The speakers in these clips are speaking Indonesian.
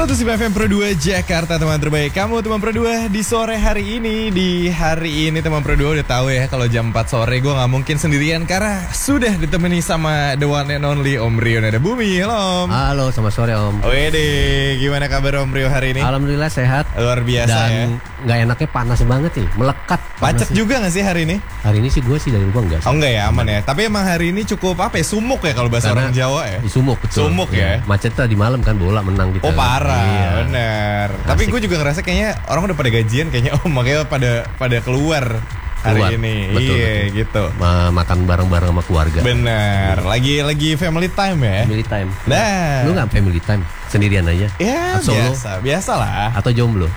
105 FM Pro 2 Jakarta, teman terbaik kamu, teman Pro 2 di sore hari ini. Di hari ini teman Pro 2 udah tahu ya, kalau jam 4 sore gue gak mungkin sendirian karena sudah ditemani sama the one and only Om Rio Nada Bumi. Halo Om. Halo, selamat sore Om. Wede, gimana kabar Om Rio hari ini? Alhamdulillah sehat. Luar biasa. Dan ya. gak enaknya panas banget nih, melekat. Pacet juga gak sih hari ini? Hari ini sih gue sih dari rumah enggak sih. Oh enggak ya, aman ya. Tapi emang hari ini cukup apa ya, sumuk ya kalau bahasa Karena orang Jawa ya. Di Sumuk, betul. Sumuk ya. Macet tadi malam kan, bola menang kita. Oh parah, Iya. bener. Tapi gue juga ngerasa kayaknya orang udah pada gajian kayaknya, makanya pada keluar hari ini. Betul, Iya betul. gitu. Makan bareng-bareng sama keluarga. Bener. Lagi family time ya. Family time. Nah. Lu gak family time? Sendirian aja? Ya Solo? biasa lah. Atau jomblo?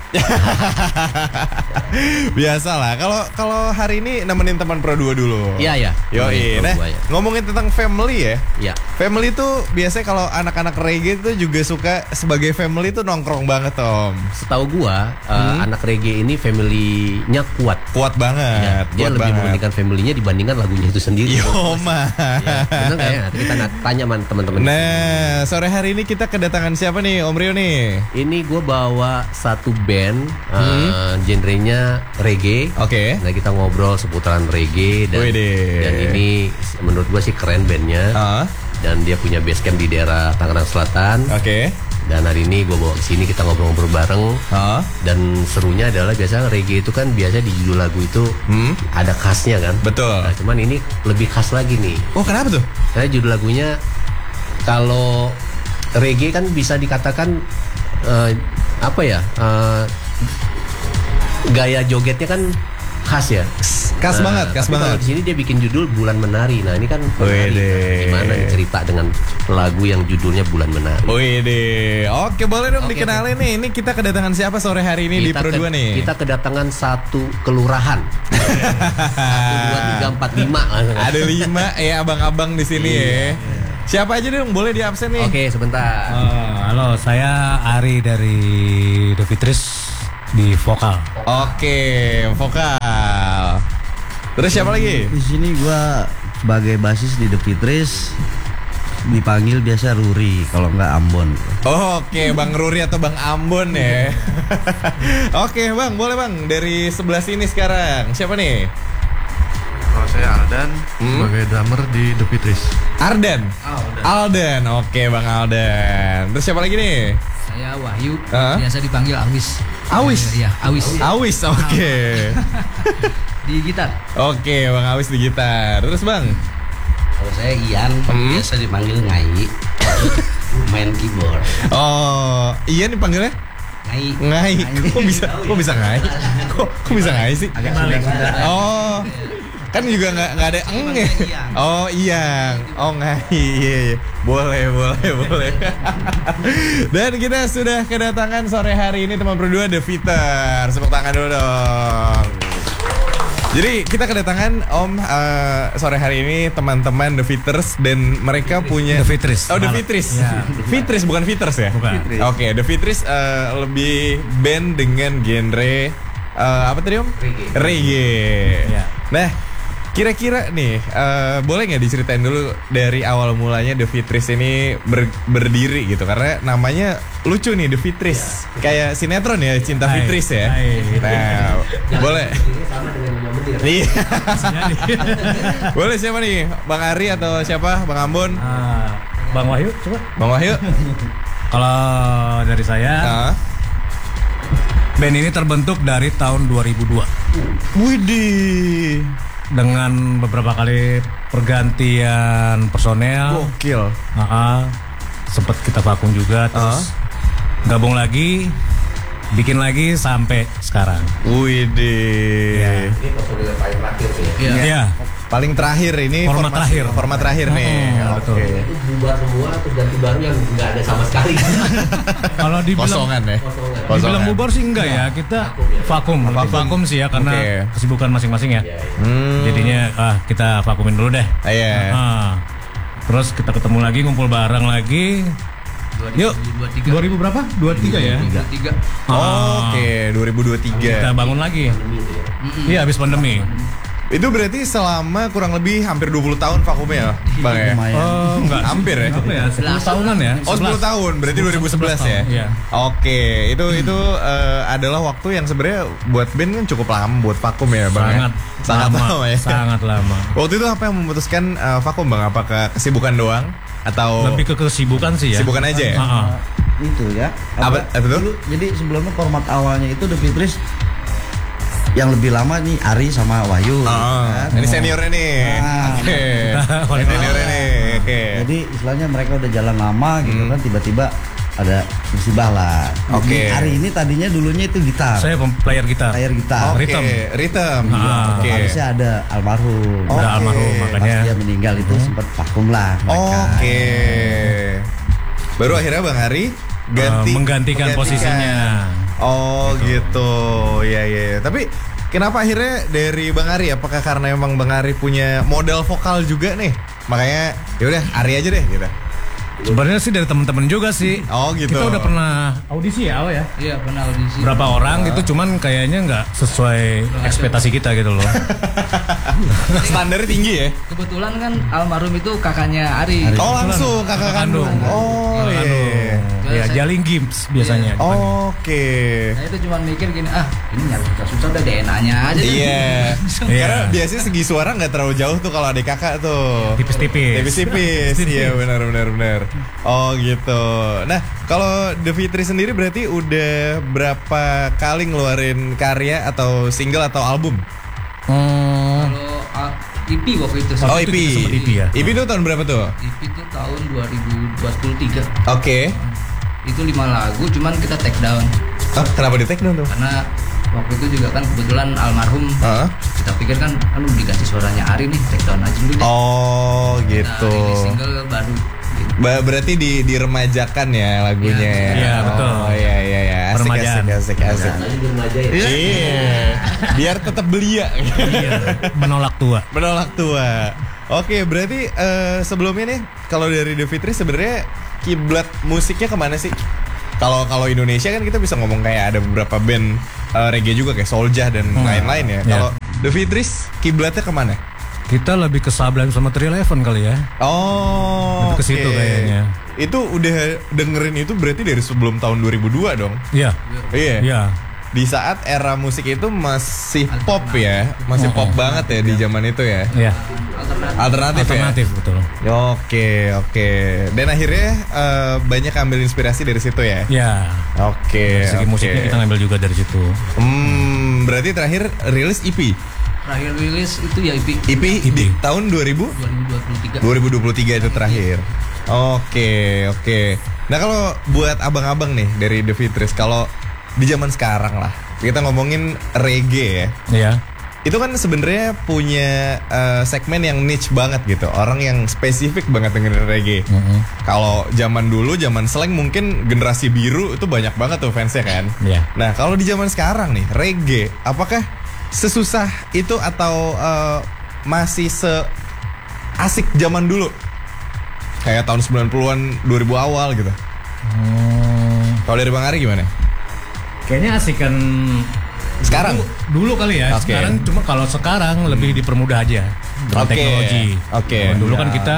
Biasalah. Kalau hari ini nemenin teman Pro 2 dulu. Iya. Yoi. Nah, Ya. ngomongin tentang family ya. Iya. Family tuh biasanya kalau anak-anak reggae tuh juga suka sebagai family tuh nongkrong banget, Om. Setahu gua, anak reggae ini family-nya kuat. Kuat banget. Ya, dia kuat lebih banget. mementingkan family-nya dibandingkan lagunya itu sendiri. Yo, mah. Ya, bener gak ya? Nanti kita tanya sama teman-teman. Nah, sore hari ini kita kedatangan siapa nih, Om Rio nih? Ini gue bawa satu band, genrenya reggae. Oke. Nah, kita ngobrol seputaran reggae dan ini menurut gue sih keren bandnya. Dan dia punya base camp di daerah Tangerang Selatan. Oke. Dan hari ini gue bawa ke sini, kita ngobrol-ngobrol bareng. Dan serunya adalah biasanya reggae itu kan biasa di judul lagu itu ada khasnya kan. Betul. Nah, cuman ini lebih khas lagi nih. Oh, kenapa tuh? Karena judul lagunya, kalau reggae kan bisa dikatakan gaya jogetnya kan khas ya. Khas banget. Kalau di sini dia bikin judul Bulan Menari. Nah, ini kan menari. Gimana nih cerita dengan lagu yang judulnya Bulan Menari? Wede. Oke, boleh dong dikenalin nih. Ini kita kedatangan siapa sore hari ini di Pro 2 nih? Kita kedatangan satu kelurahan. 1, 2, 3, 4, 5. Ada 5 ya abang-abang di sini ya. Siapa aja dong, boleh di absen nih. Oke, sebentar. Halo, saya Ari dari The Fitris di vokal. Oke, vokal. Terus siapa lagi? Di sini gua sebagai basis di The Fitris, dipanggil biasa Ruri, kalau nggak Ambon. Oke, Bang Ruri atau Bang Ambon ya. Oke, Bang, boleh Bang dari sebelah sini sekarang. Siapa nih? Kalau saya Aldan sebagai drummer di The Fitris. Ardan. Aldan. Oke, Bang Aldan. Terus siapa lagi nih? Saya Wahyu, biasa dipanggil Awis. Awis? Iya, Awis. Awis, oke. Di gitar. Oke, Bang Awis di gitar. Terus Bang? Kalau saya Ian, biasa dipanggil Ngai. Main keyboard. Oh, Ian dipanggilnya? Ngai. Kok bisa Ngai? Kok bisa Ngai sih? Agak sudah. Oh. Kan juga nggak ada eng ya. Oh iya. Oh Ngai. Iya. Boleh. Dan kita sudah kedatangan sore hari ini teman Pro 2 The Fitters. Tepuk tangan dulu dong. Jadi kita kedatangan Om sore hari ini teman-teman The Fitters dan mereka punya The Fitris. Oh The Fitris. Ya. Fitris bukan Fitters ya? Bukan. Oke, The Fitris lebih band dengan genre apa tadi Om? Reggae. Ya. Nah, kira-kira nih boleh nggak diceritain dulu dari awal mulanya The Fitris ini berdiri gitu, karena namanya lucu nih The Fitris, kayak sinetron ya, Cinta Fitris ya. Nah, boleh. Iya. Boleh siapa nih? Bang Ari atau siapa? Bang Ambon? Bang Wahyu, coba. Bang Wahyu? Kalau dari saya, band ini terbentuk dari tahun 2002. Widih. Dengan beberapa kali pergantian personel. Gokil. Sempet kita vakum juga, terus gabung lagi, bikin lagi sampai sekarang. Widih. Ini personil paling terakhir tuh ya. Iya. Paling terakhir ini Format terakhir. Format terakhir nih. Betul. Itu bubar semua, terus ganti baru yang nggak ada sama sekali. Kalau dibilang Kosongan ya. dibilang bubar sih enggak ya, kita vakum sih ya, karena kesibukan masing-masing ya. Jadinya kita vakumin dulu deh. Iya. Terus kita ketemu lagi, ngumpul bareng lagi. Yuk, 2000 berapa? 23 ya? 23. Oke, 2023. Kita bangun lagi. Iya, habis pandemi. Itu berarti selama kurang lebih hampir 20 tahun vakumnya, Bang ya? Enggak. Hampir ya? Apa ya? 10 tahunan ya? Oh 10 tahun, berarti 2011 ya? Iya. Oke, itu adalah waktu yang sebenarnya buat band kan cukup lama buat vakum ya, Bang? Sangat lama ya? Sangat lama. Waktu itu apa yang memutuskan vakum, Bang? Apakah kesibukan doang? Atau lebih ke kesibukan sih ya? Kesibukan aja ya? Itu ya. Apa itu? Jadi sebelumnya format awalnya itu The Fitris yang lebih lama nih Ari sama Wahyu. Kan? Ini seniornya nih. Oke. Seniornya nih. Oke. Jadi istilahnya mereka udah jalan lama gitu kan, tiba-tiba ada musibah lah. Oke. Ari ini tadinya dulunya itu gitar. Saya player gitar. Player gitar. Oke. Rhythm. Oke. Harusnya ada almarhum. Udah almarhum, makanya pas dia meninggal itu sempat vakum lah mereka. Oke. Baru akhirnya Bang Ari menggantikan posisinya. Oh gitu, ya. Tapi kenapa akhirnya dari Bang Ari? Apakah karena emang Bang Ari punya modal vokal juga nih? Makanya yaudah Ari aja deh gitu. Sebenarnya sih dari teman-teman juga sih. Oh gitu. Kita udah pernah audisi ya, ya? Iya pernah audisi. Berapa orang gitu, cuman kayaknya nggak sesuai ekspektasi kita gitu loh. Standarnya tinggi ya? Kebetulan kan almarhum itu kakaknya Ari. Oh langsung kakak kandung. Oh iya. Ya Jaling Gims biasanya. Oke. Saya itu cuma mikir gini, ini nyari susah udah DNA aja. Iya. Karena biasanya segi suara nggak terlalu jauh tuh kalau adik kakak tuh. Tipis-tipis. Iya benar. Oh gitu. Nah kalau The Fitris sendiri berarti udah berapa kali ngeluarin karya atau single atau album? Kalau EP waktu itu. Oh EP. EP ya. EP itu tahun berapa tuh? EP itu tahun 2023. Oke. Itu 5 lagu, cuman kita take down. Oh, kenapa di take down tuh? Karena waktu itu juga kan kebetulan almarhum. Kita pikir kan, diganti suaranya Ari nih, take down aja dulu deh. Oh gitu. Nah, rilis single baru. Gitu. Berarti diremajakan ya lagunya. Iya betul. Oh iya. Asik. Iya. Biar tetap belia. Menolak tua. Oke, berarti sebelumnya nih kalau dari The Fitris sebenarnya kiblat musiknya kemana sih? Kalau Indonesia kan kita bisa ngomong kayak ada beberapa band reggae juga kayak Souljah dan lain-lain ya. Kalau The Fitris kiblatnya kemana? Kita lebih ke Sublime sama 311 kali ya. Oh, lebih ke situ kayaknya. Itu udah dengerin itu berarti dari sebelum tahun 2002 dong? Iya. Di saat era musik itu masih pop ya, masih pop banget ya di zaman itu ya. Iya. Alternatif betul. Oke. Dan akhirnya banyak ambil inspirasi dari situ ya. Iya. Oke. Segi musiknya kita ngambil juga dari situ. Berarti terakhir rilis EP. Terakhir rilis itu ya EP. Di tahun 2023 itu terakhir. Oke. Nah kalau buat abang-abang nih dari The Fitris, kalau di zaman sekarang lah kita ngomongin reggae ya. Iya. Itu kan sebenarnya punya segmen yang niche banget gitu. Orang yang spesifik banget dengerin reggae. Kalau zaman dulu, zaman slang mungkin generasi biru itu banyak banget tuh fansnya kan. Iya. Nah kalau di zaman sekarang nih reggae, apakah sesusah itu atau masih asik zaman dulu? Kayak tahun 90-an, 2000 awal gitu. Kalau dari Bang Ari gimana? Kayaknya asik kan sekarang? Dulu kali ya. Okay. Sekarang cuma kalau sekarang lebih dipermudah aja dengan teknologi. Dulu kan kita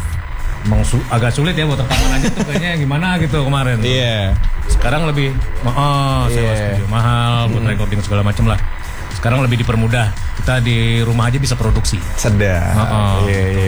agak sulit ya buat rekamannya tuh kayaknya gimana gitu kemarin. Iya. Sekarang lebih sewa studio mahal buat recording segala macam lah. Sekarang lebih dipermudah. Kita di rumah aja bisa produksi. Sedap.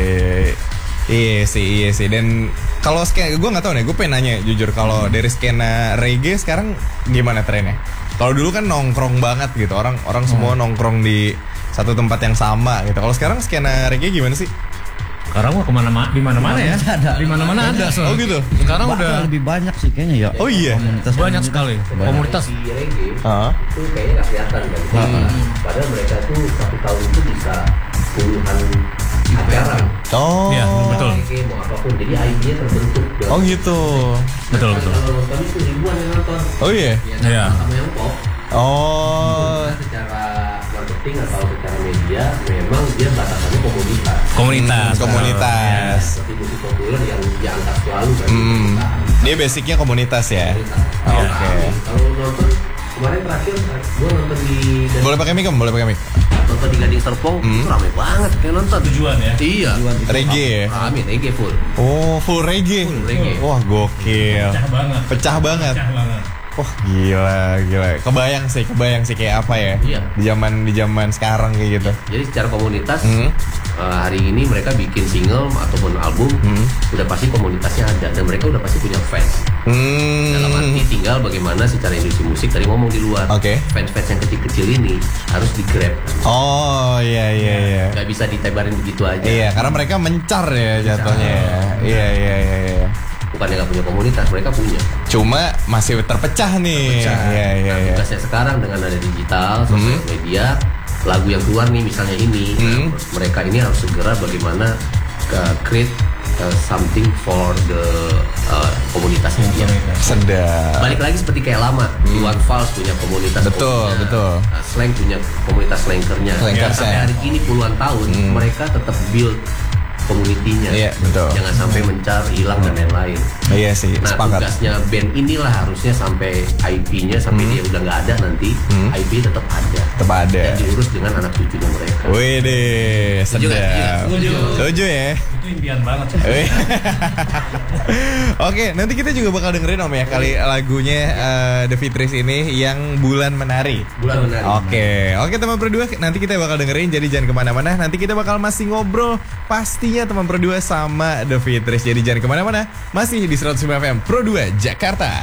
Iya sih. Dan kalau skena, gue nggak tahu nih. Gue pengen nanya jujur, kalau dari skena reggae sekarang gimana trennya? Kalau dulu kan nongkrong banget gitu, orang semua nongkrong di satu tempat yang sama gitu. Kalau sekarang skena reggae gimana sih? Sekarang mah di mana-mana ya. Di mana-mana ada. Oh gitu. Sekarang udah lebih banyak sih kayaknya ya. Oh iya. Banyak sekali. Komunitas di reggae itu kayaknya nggak kelihatan kan. Padahal mereka tuh satu tahun itu bisa puluhan acara. Oh. Iya, betul. Reggae mau apapun, jadi ID-nya terbentuk. Oh gitu. Betul. Kalau nonton itu ribuan yang nonton. Oh iya. Iya. Sama yang pop. Oh. Secara marketing atau secara media memang dia batasannya Komunitas. Seperti musik populer yang diangkat selalu kan. Dia basicnya komunitas ya. Oke. Kalau nonton kemarin terakhir gue nonton di Boleh pakai mic? nonton di Gading Serpong itu rame banget kayak nonton. Tujuan ya. Iya. Reggae ya? Rame reggae full. Oh, full reggae. reggae. Wah, gokil. Pecah banget. Pecah banget. Wah, gila. Kebayang sih kayak apa ya? Iya. Di zaman sekarang kayak gitu. Jadi secara komunitas hari ini mereka bikin single ataupun album udah pasti komunitasnya ada dan mereka udah pasti punya fans. Dalam arti tinggal bagaimana secara industri musik tadi ngomong di luar. Fans-fans yang kecil-kecil ini harus di grab. Oh iya. Gak bisa ditebarin begitu aja. Iya, karena mereka mencar ya jatuhnya. Iya. Bukannya nggak punya komunitas, mereka punya. Cuma masih terpecah nih. Iya. Tugasnya sekarang dengan ada digital, sosial media, lagu yang keluar nih misalnya ini, mereka ini harus segera bagaimana create something for the komunitasnya dia. Sedap. Balik lagi seperti kayak lama, Iwan Fals punya komunitas. Betul. Slang punya komunitas slankernya. Sampai hari ini puluhan tahun mereka tetap build komunitinya. Iya, betul. Jangan sampai mencar, hilang dan lain-lain. Iya sih, nah, sepakat. Tugasnya band inilah harusnya sampai IP-nya sampai dia udah nggak ada nanti, IP tetap ada. Dan diurus dengan anak cucunya mereka. Wih deh, sedap. Setuju ya. Itu impian banget. Oke, nanti kita juga bakal dengerin Om ya kali lagunya The Fitris ini yang Bulan Menari. Oke teman berdua, nanti kita bakal dengerin. Jadi jangan kemana-mana. Nanti kita bakal masih ngobrol pastinya teman Pro 2 sama The Fitris. Jadi jangan kemana-mana. Masih di 105 FM Pro 2 Jakarta.